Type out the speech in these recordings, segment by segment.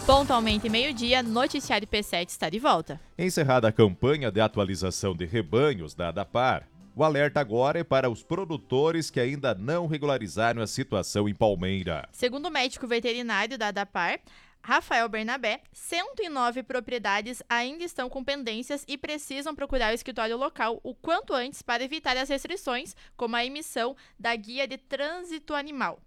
Pontualmente meio-dia, Noticiário P7 está de volta. Encerrada a campanha de atualização de rebanhos da ADAPAR, o alerta agora é para os produtores que ainda não regularizaram a situação em Palmeira. Segundo o médico veterinário da ADAPAR, Rafael Bernabé, 109 propriedades ainda estão com pendências e precisam procurar o escritório local o quanto antes para evitar as restrições, como a emissão da Guia de Trânsito Animal.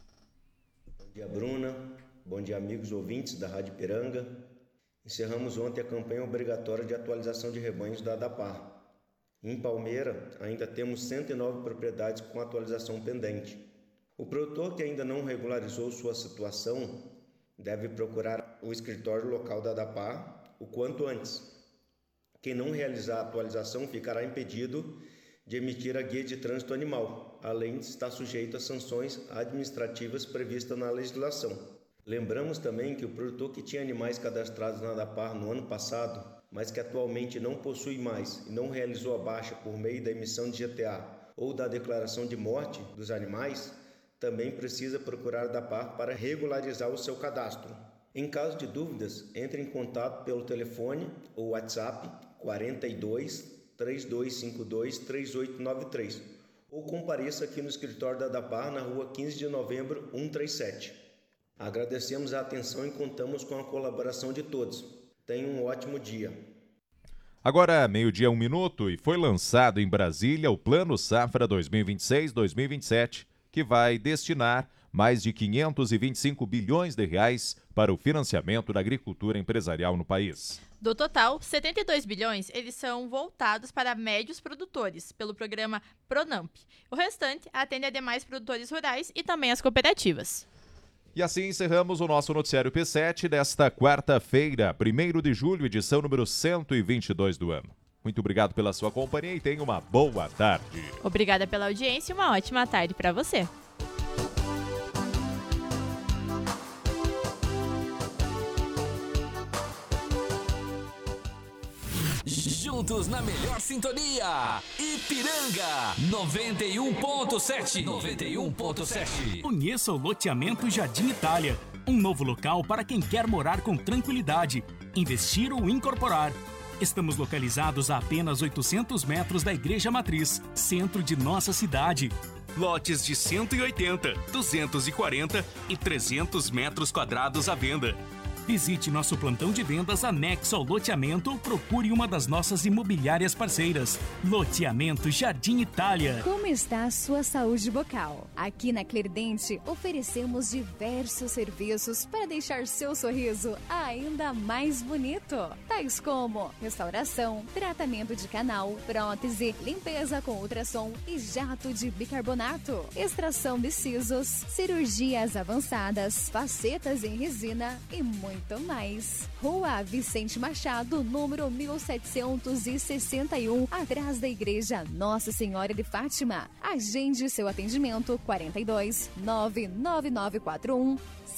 Bom dia, Bruna. Bom dia, amigos ouvintes da Rádio Ipiranga. Encerramos ontem a campanha obrigatória de atualização de rebanhos da ADAPAR. Em Palmeira, ainda temos 109 propriedades com atualização pendente. O produtor que ainda não regularizou sua situação deve procurar o escritório local da ADAPAR o quanto antes. Quem não realizar a atualização ficará impedido de emitir a Guia de Trânsito Animal, além de estar sujeito a sanções administrativas previstas na legislação. Lembramos também que o produtor que tinha animais cadastrados na ADAPAR no ano passado, mas que atualmente não possui mais e não realizou a baixa por meio da emissão de GTA ou da declaração de morte dos animais, também precisa procurar a ADAPAR para regularizar o seu cadastro. Em caso de dúvidas, entre em contato pelo telefone ou WhatsApp 42 3252 3893 ou compareça aqui no escritório da ADAPAR na rua 15 de novembro 137. Agradecemos a atenção e contamos com a colaboração de todos. Tenham um ótimo dia. Agora, meio-dia, 1 minuto, e foi lançado em Brasília o Plano Safra 2026-2027, que vai destinar mais de 525 bilhões de reais para o financiamento da agricultura empresarial no país. Do total, 72 bilhões eles são voltados para médios produtores, pelo programa Pronamp. O restante atende a demais produtores rurais e também as cooperativas. E assim encerramos o nosso Noticiário P7 desta quarta-feira, 1º de julho, edição número 122 do ano. Muito obrigado pela sua companhia e tenha uma boa tarde. Obrigada pela audiência e uma ótima tarde para você. Juntos na melhor sintonia, Ipiranga 91.7. 91.7. Conheça o loteamento Jardim Itália, um novo local para quem quer morar com tranquilidade, investir ou incorporar. Estamos localizados a apenas 800 metros da Igreja Matriz, centro de nossa cidade. Lotes de 180, 240 e 300 metros quadrados à venda. Visite nosso plantão de vendas anexo ao loteamento ou procure uma das nossas imobiliárias parceiras. Loteamento Jardim Itália. Como está a sua saúde bucal? Aqui na Clerdente oferecemos diversos serviços para deixar seu sorriso ainda mais bonito. Tais como restauração, tratamento de canal, prótese, limpeza com ultrassom e jato de bicarbonato, extração de sisos, cirurgias avançadas, facetas em resina e muito mais. Rua Vicente Machado, número 1761, atrás da Igreja Nossa Senhora de Fátima. Agende seu atendimento 42 99941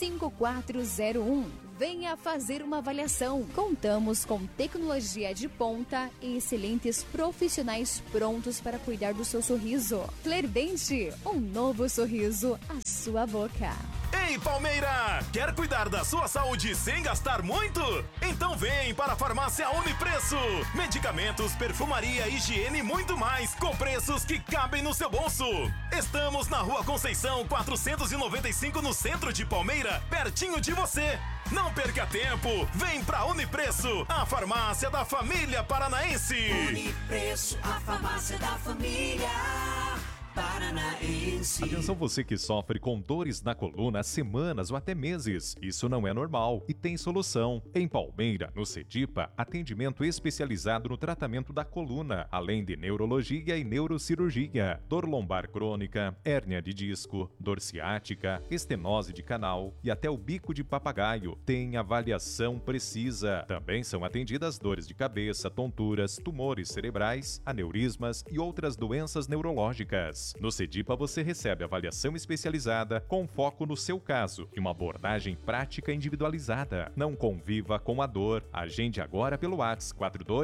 5401. Venha fazer uma avaliação. Contamos com tecnologia de ponta e excelentes profissionais prontos para cuidar do seu sorriso. Clerdente, um novo sorriso à sua boca. Ei, Palmeira! Quer cuidar da sua saúde sem gastar muito? Então vem para a Farmácia Unipreço. Medicamentos, perfumaria, higiene e muito mais, com preços que cabem no seu bolso. Estamos na Rua Conceição 495, no centro de Palmeira, pertinho de você. Não perca tempo, vem pra Unipreço, a farmácia da família paranaense. Unipreço, a farmácia da família paranaense. Atenção você que sofre com dores na coluna há semanas ou até meses. Isso não é normal e tem solução. Em Palmeira, no Cedipa, atendimento especializado no tratamento da coluna, além de neurologia e neurocirurgia, dor lombar crônica, hérnia de disco, dor ciática, estenose de canal e até o bico de papagaio. Tem avaliação precisa. Também são atendidas dores de cabeça, tonturas, tumores cerebrais, aneurismas e outras doenças neurológicas. Palmeiras. No Cedipa você recebe avaliação especializada com foco no seu caso e uma abordagem prática individualizada. Não conviva com a dor. Agende agora pelo WhatsApp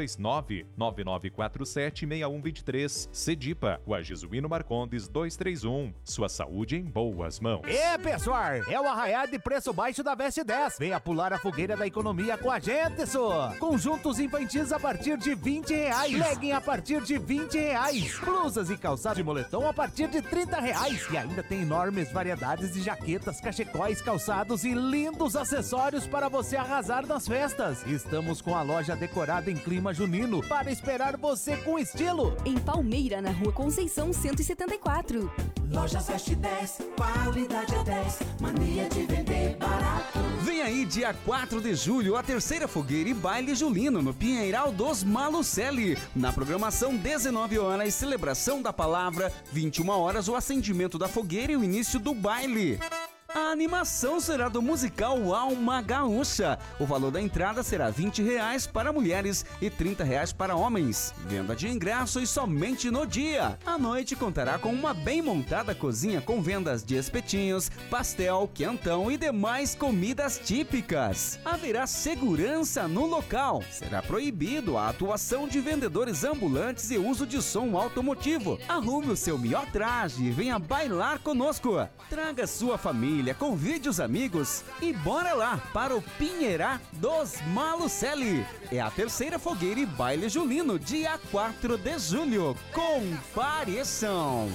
429-9947-6123. Cedipa, o Jesuíno Marcondes 231. Sua saúde em boas mãos. Pessoal, é o arraiá de preço baixo da Veste 10. Venha pular a fogueira da economia com a gente, só. Conjuntos infantis a partir de R$20. Legging a partir de R$20. Blusas e calçado de moletom a partir de R$30. E ainda tem enormes variedades de jaquetas, cachecóis, calçados e lindos acessórios para você arrasar nas festas. Estamos com a loja decorada em clima junino para esperar você com estilo. Em Palmeira, na Rua Conceição 174. Lojas Veste 10, qualidade é 10, mania de vender barato. Vem aí dia 4 de julho a terceira fogueira e baile julino no Pinheiral dos Malucelli. Na programação 19 horas, celebração da palavra, 21 horas o acendimento da fogueira e o início do baile. A animação será do musical Alma Gaúcha. O valor da entrada será R$20 para mulheres e R$30 para homens. Venda de ingressos somente no dia. A noite contará com uma bem montada cozinha com vendas de espetinhos, pastel, quentão e demais comidas típicas. Haverá segurança no local. Será proibido a atuação de vendedores ambulantes e uso de som automotivo. Arrume o seu melhor traje e venha bailar conosco. Traga sua família, convide os amigos e bora lá para o Pinheirá dos Malucelli. É a terceira fogueira e baile julino, dia 4 de julho. Compareçam!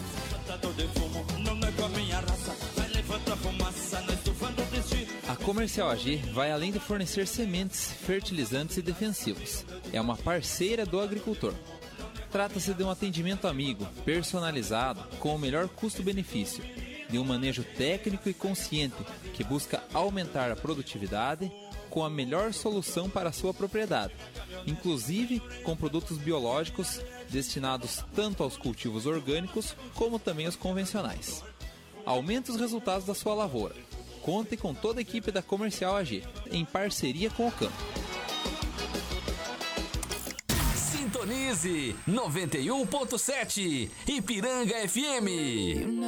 A Comercial AG vai além de fornecer sementes, fertilizantes e defensivos. É uma parceira do agricultor. Trata-se de um atendimento amigo, personalizado, com o melhor custo-benefício, de um manejo técnico e consciente que busca aumentar a produtividade com a melhor solução para a sua propriedade, inclusive com produtos biológicos destinados tanto aos cultivos orgânicos como também aos convencionais. Aumente os resultados da sua lavoura. Conte com toda a equipe da Comercial AG, em parceria com o campo. Sintonize 91.7 Ipiranga FM.